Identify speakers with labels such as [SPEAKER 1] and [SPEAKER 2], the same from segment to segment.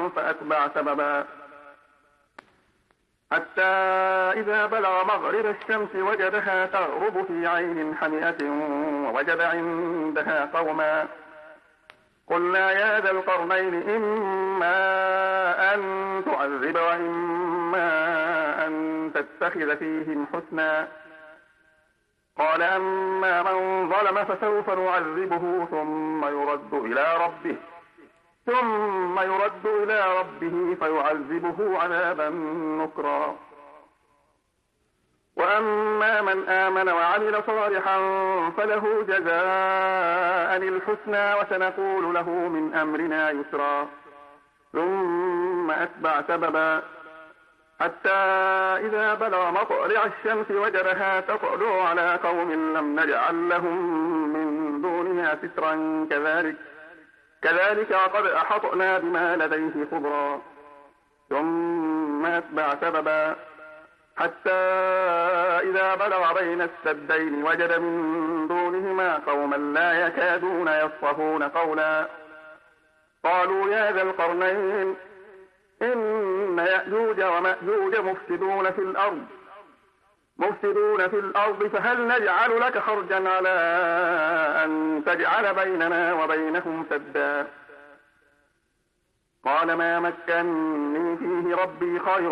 [SPEAKER 1] فأتبع سببا حتى إذا بلغ مغرب الشمس وجدها تغرب في عين حمئة ووجد عندها قوما قلنا يا ذا القرنين إما أن تعذب وإما أن تتخذ فيهم حسنا قال أما من ظلم فسوف نعذبه ثم يرد إلى ربه فيعذبه عذابا نكرا وأما من آمن وعمل صالحا فله جزاء الحسنى وسنقول له من أمرنا يسرا ثم أتبع سببا حتى إذا بلغ مطلع الشمس وجدها تطلع على قوم لم نجعل لهم من دونها سترا كذلك وقد أحطنا بما لديه خبرا ثم أتبع سببا حتى إذا بلغ بين السدين وجد من دونهما قوما لا يكادون يفقهون قولا قالوا يا ذا القرنين إن يأجوج ومأجوج مفسدون في الأرض فهل نجعل لك خرجا على أن تجعل بيننا وبينهم سدا قال ما مكنني فيه ربي خير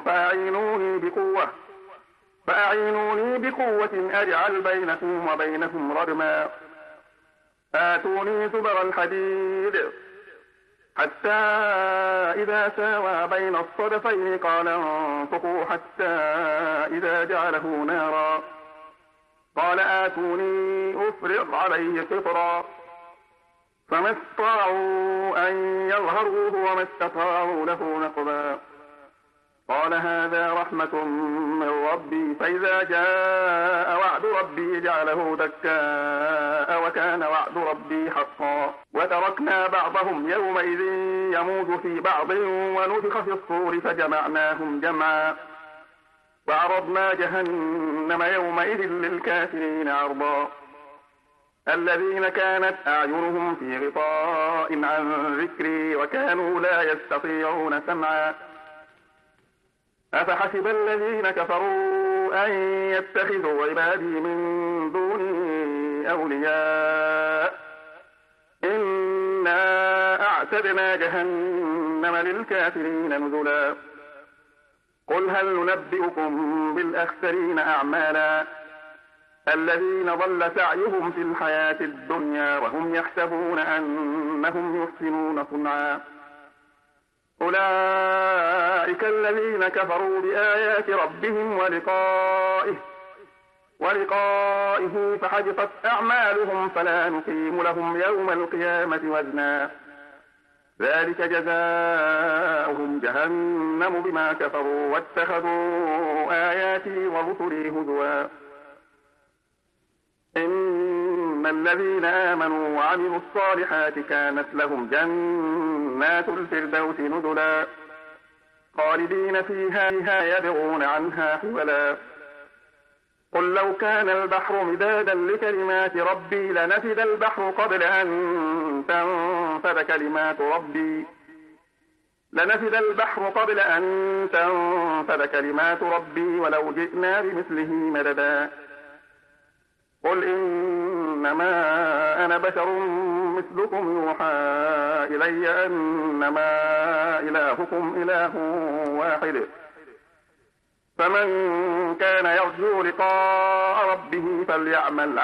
[SPEAKER 1] فأعينوني بقوة أجعل بينكم وبينهم ردما آتوني زبر الحديد حتى إذا ساوى بين الصدفين قال انفخوا حتى إذا جعله نارا قال آتوني أفرغ عليه قطرا فما استطاعوا أن يظهروه وما استطاعوا له نقبا قال هذا رحمة من ربي فإذا جاء وعد ربي جعله دكاء وكان وعد ربي حقا وتركنا بعضهم يومئذ يموج في بعض ونفخ في الصور فجمعناهم جمعا وعرضنا جهنم يومئذ للكافرين عرضا الذين كانت أعينهم في غطاء عن ذكري وكانوا لا يستطيعون سمعا أفحسب الذين كفروا أن يتخذوا عبادي من دوني أولياء إنا أعتدنا جهنم للكافرين نزلا قل هل ننبئكم بالأخسرين أعمالا الذين ضل سعيهم في الحياة الدنيا وهم يحسبون أنهم يحسنون صنعا أولئك الذين كفروا بآيات ربهم ولقائه فحبطت أعمالهم فلا نقيم لهم يوم القيامة وزنا ذلك جزاؤهم جهنم بما كفروا واتخذوا آياتي ورسلي هزوا إن الذين آمنوا وعملوا الصالحات كانت لهم جنات الفردوس نزلا خالدين فيها يبغون عنها حولا قل لو كان البحر مدادا لكلمات ربي لنفد البحر قبل أن تنفد كلمات ربي ولو جئنا بمثله مددا قل إنما أنا بشر مثلكم يوحى إلي أنما إلهكم إله واحد فمن كان يرجو لقاء ربه فليعمل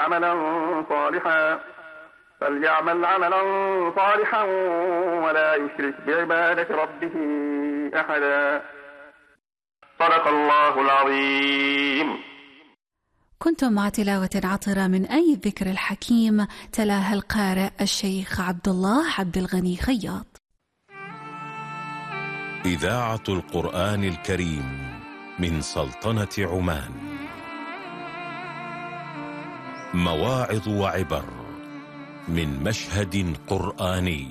[SPEAKER 1] عملا صالحا ولا يشرك بعبادة ربه أحدا. صدق الله العظيم.
[SPEAKER 2] كنتم مع تلاوة عطرة من أي الذكر الحكيم تلاها القارئ الشيخ عبد الله عبد الغني خياط.
[SPEAKER 3] إذاعة القرآن الكريم من سلطنة عمان. مواعظ وعبر من مشهد قرآني.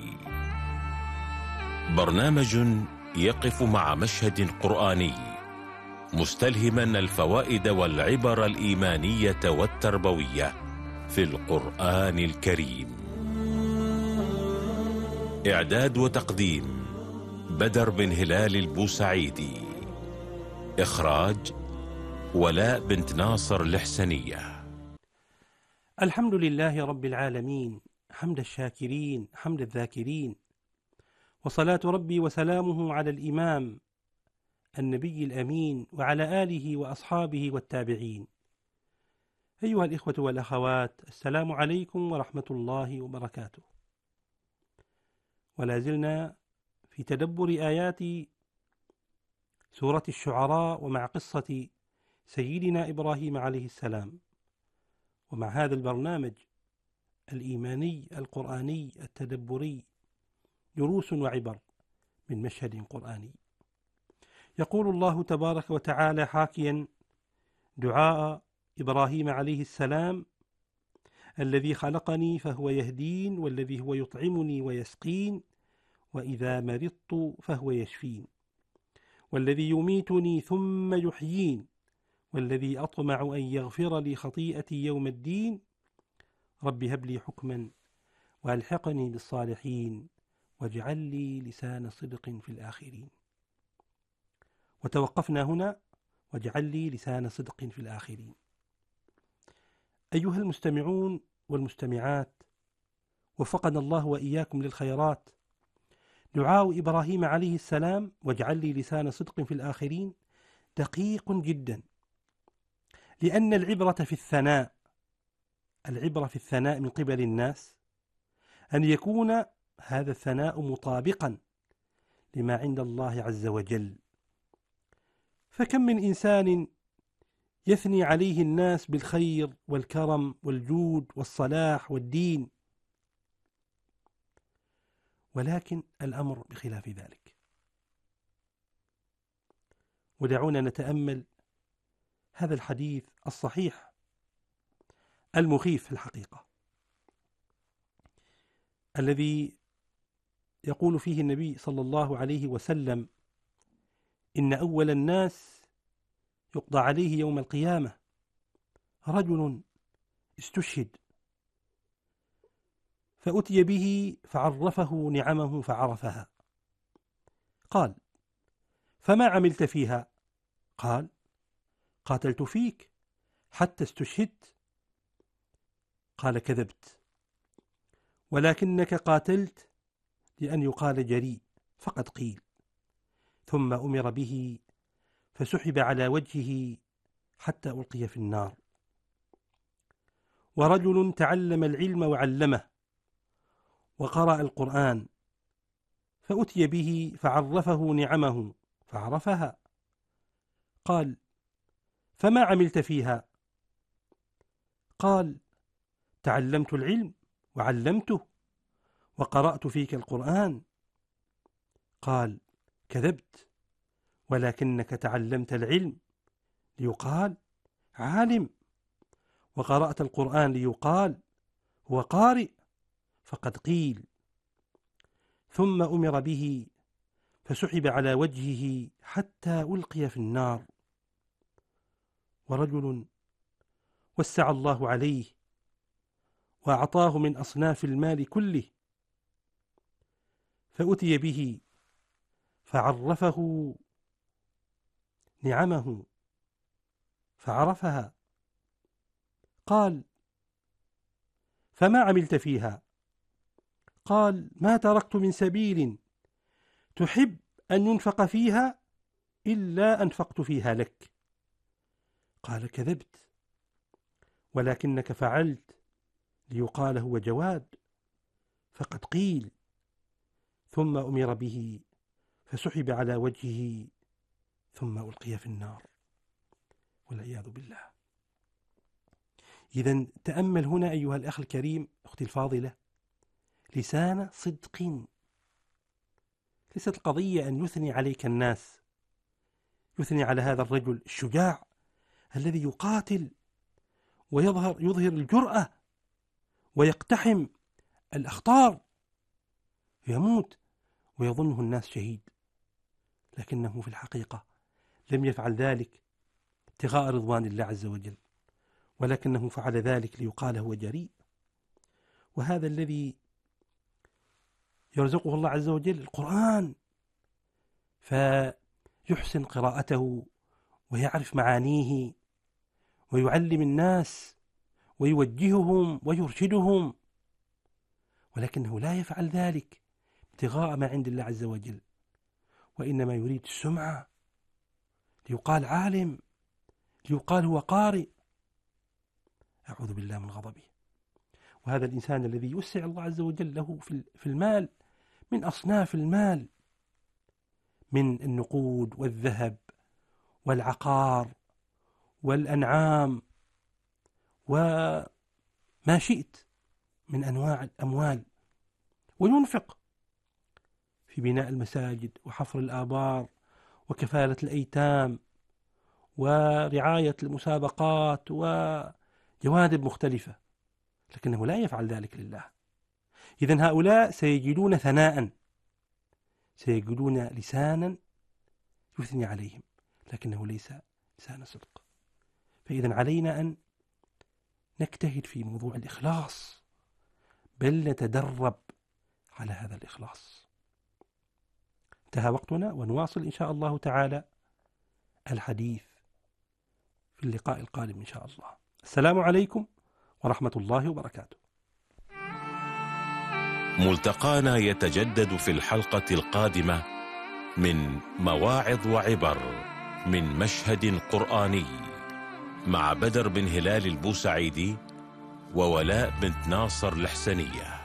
[SPEAKER 3] برنامج يقف مع مشهد قرآني مستلهما الفوائد والعبر الإيمانية والتربوية في القرآن الكريم. إعداد وتقديم بدر بن هلال البوسعيدي. إخراج ولاء بنت ناصر الحسنية.
[SPEAKER 4] الحمد لله رب العالمين، حمد الشاكرين حمد الذاكرين، وصلاة ربي وسلامه على الإمام النبي الأمين وعلى آله وأصحابه والتابعين. أيها الإخوة والأخوات، السلام عليكم ورحمة الله وبركاته. ولا زلنا في تدبر آيات سورة الشعراء ومع قصة سيدنا إبراهيم عليه السلام، ومع هذا البرنامج الإيماني القرآني التدبري، دروس وعبر من مشهد قرآني. يقول الله تبارك وتعالى حاكيا دعاء إبراهيم عليه السلام: الذي خلقني فهو يهدين، والذي هو يطعمني ويسقين، وإذا مرضت فهو يشفين، والذي يميتني ثم يحيين، والذي أطمع أن يغفر لي خطيئتي يوم الدين، رب هب لي حكما وألحقني بالصالحين واجعل لي لسان صدق في الآخرين. وتوقفنا هنا: واجعل لي لسان صدق في الآخرين. أيها المستمعون والمستمعات، وفقنا الله وإياكم للخيرات. دعاء إبراهيم عليه السلام واجعل لي لسان صدق في الآخرين دقيق جدا، لأن العبرة في الثناء من قبل الناس أن يكون هذا الثناء مطابقا لما عند الله عز وجل. فكم من إنسان يثني عليه الناس بالخير والكرم والجود والصلاح والدين، ولكن الأمر بخلاف ذلك. ودعونا نتأمل هذا الحديث الصحيح المخيف في الحقيقة، الذي يقول فيه النبي صلى الله عليه وسلم: إن أول الناس يقضى عليه يوم القيامة رجل استشهد، فأتي به فعرفه نعمه فعرفها. قال: فما عملت فيها؟ قال: قاتلت فيك حتى استشهدت. قال: كذبت، ولكنك قاتلت لأن يقال جريء، فقد قيل. ثم أمر به فسحب على وجهه حتى ألقي في النار. ورجل تعلم العلم وعلمه وقرأ القرآن، فأتي به فعرفه نعمه فعرفها. قال: فما عملت فيها؟ قال: تعلمت العلم وعلمته وقرأت فيك القرآن. قال: كذبت، ولكنك تعلمت العلم ليقال عالم، وقرأت القرآن ليقال هو قارئ، فقد قيل. ثم أمر به فسحب على وجهه حتى ألقي في النار. ورجل وسع الله عليه وأعطاه من أصناف المال كله، فأتي به فعرفه نعمه فعرفها. قال: فما عملت فيها؟ قال: ما تركت من سبيل تحب أن ينفق فيها إلا أنفقت فيها لك. قال: كذبت، ولكنك فعلت ليقال هو جواد، فقد قيل. ثم أمر به فسحب على وجهه ثم ألقي في النار، والعياذ بالله. إذن تأمل هنا أيها الأخ الكريم، أختي الفاضلة، لسان صدق. ليست القضية أن يثني عليك الناس، يثني على هذا الرجل الشجاع الذي يقاتل ويظهر الجرأة ويقتحم الأخطار، يموت ويظنه الناس شهيد، لكنه في الحقيقة لم يفعل ذلك ابتغاء رضوان الله عز وجل، ولكنه فعل ذلك ليقال هو جريء. وهذا الذي يرزقه الله عز وجل القرآن فيحسن قراءته ويعرف معانيه ويعلم الناس ويوجههم ويرشدهم، ولكنه لا يفعل ذلك ابتغاء ما عند الله عز وجل، وإنما يريد السمعة، ليقال عالم، ليقال هو قارئ. أعوذ بالله من غضبه. وهذا الإنسان الذي يوسع الله عز وجل له في المال من أصناف المال، من النقود والذهب والعقار والأنعام وما شئت من أنواع الأموال، وينفق في بناء المساجد وحفر الآبار وكفالة الأيتام ورعاية المسابقات وجوانب مختلفة، لكنه لا يفعل ذلك لله. إذن هؤلاء سيجدون ثناء، سيجدون لسانا يثني عليهم، لكنه ليس لسان صدق. فإذن علينا أن نجتهد في موضوع الإخلاص، بل نتدرب على هذا الإخلاص. انتهى وقتنا، ونواصل إن شاء الله تعالى الحديث في اللقاء القادم إن شاء الله. السلام عليكم ورحمة الله وبركاته.
[SPEAKER 3] ملتقانا يتجدد في الحلقة القادمة من مواعظ وعبر من مشهد قرآني مع بدر بن هلال البوسعيدي وولاء بنت ناصر الحسنية.